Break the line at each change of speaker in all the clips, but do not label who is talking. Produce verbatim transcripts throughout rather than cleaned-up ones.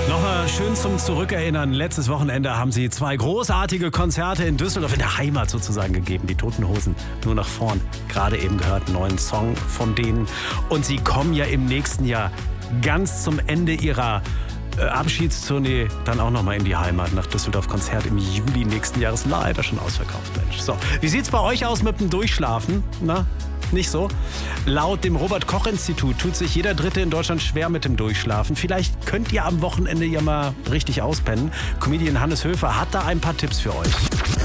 Nochmal schön zum Zurückerinnern. Letztes Wochenende haben sie zwei großartige Konzerte in Düsseldorf, in der Heimat sozusagen, gegeben. Die Toten Hosen, nur nach vorn. Gerade eben gehört einen neuen Song von denen. Und sie kommen ja im nächsten Jahr ganz zum Ende ihrer äh, Abschiedstournee dann auch nochmal in die Heimat, nach Düsseldorf. Konzert im Juli nächsten Jahres, leider schon ausverkauft, Mensch. So, wie sieht's bei euch aus mit dem Durchschlafen? Na? Nicht so? Laut dem Robert-Koch-Institut tut sich jeder Dritte in Deutschland schwer mit dem Durchschlafen. Vielleicht könnt ihr am Wochenende ja mal richtig auspennen. Comedian Hannes Höfer hat da ein paar Tipps für euch.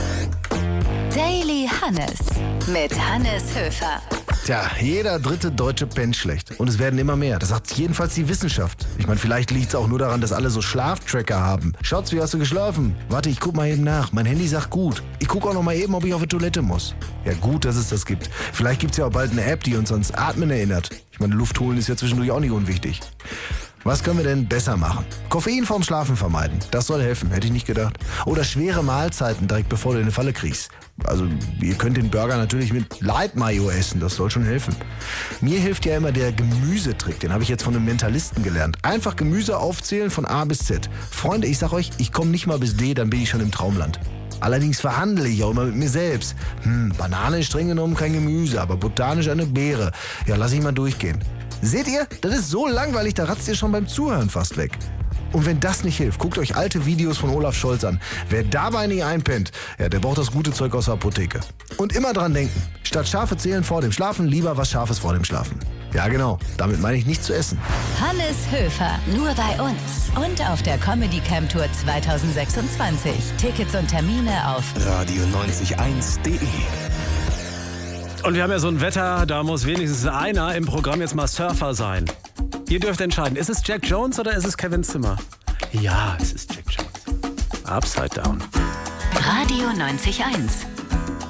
Daily Hannes mit Hannes Höfer.
Tja, jeder dritte Deutsche pennt schlecht. Und es werden immer mehr. Das sagt jedenfalls die Wissenschaft. Ich meine, vielleicht liegt es auch nur daran, dass alle so Schlaftracker haben. Schatz, wie hast du geschlafen? Warte, ich guck mal eben nach. Mein Handy sagt gut. Ich guck auch noch mal eben, ob ich auf die Toilette muss. Ja, gut, dass es das gibt. Vielleicht gibt es ja auch bald eine App, die uns ans Atmen erinnert. Ich meine, Luft holen ist ja zwischendurch auch nicht unwichtig. Was können wir denn besser machen? Koffein vorm Schlafen vermeiden. Das soll helfen, hätte ich nicht gedacht. Oder schwere Mahlzeiten direkt bevor du in eine Falle kriegst. Also ihr könnt den Burger natürlich mit Light Mayo essen, das soll schon helfen. Mir hilft ja immer der Gemüsetrick, den habe ich jetzt von einem Mentalisten gelernt. Einfach Gemüse aufzählen von A bis Z. Freunde, ich sag euch, ich komme nicht mal bis D, dann bin ich schon im Traumland. Allerdings verhandle ich auch immer mit mir selbst. Hm, Banane ist streng genommen kein Gemüse, aber botanisch eine Beere. Ja, lass ich mal durchgehen. Seht ihr, das ist so langweilig, da ratzt ihr schon beim Zuhören fast weg. Und wenn das nicht hilft, guckt euch alte Videos von Olaf Scholz an. Wer dabei nicht einpennt, ja, der braucht das gute Zeug aus der Apotheke. Und immer dran denken, statt Schafe zählen vor dem Schlafen, lieber was Scharfes vor dem Schlafen. Ja genau, damit meine ich nicht zu essen.
Hannes Höfer, nur bei uns und auf der Comedy Camp Tour zwanzig sechsundzwanzig. Tickets und Termine auf
radio neunzig eins punkt de.
Und wir haben ja so ein Wetter, da muss wenigstens einer im Programm jetzt mal Surfer sein. Ihr dürft entscheiden, ist es Jack Jones oder ist es Kevin Zimmer? Ja, es ist Jack Jones. Upside Down.
Radio neunzig Komma eins.